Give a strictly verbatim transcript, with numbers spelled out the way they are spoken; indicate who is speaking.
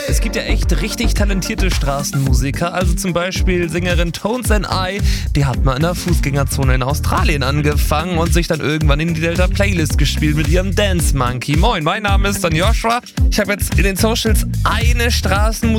Speaker 1: Es gibt ja echt richtig talentierte Straßenmusiker, also zum Beispiel Sängerin Tones and I, die hat mal in der Fußgängerzone in Australien angefangen und sich dann irgendwann in die Delta Playlist gespielt mit ihrem Dance Monkey. Moin, mein Name ist dann Joshua. Ich habe jetzt in den Socials eine Straßenmusik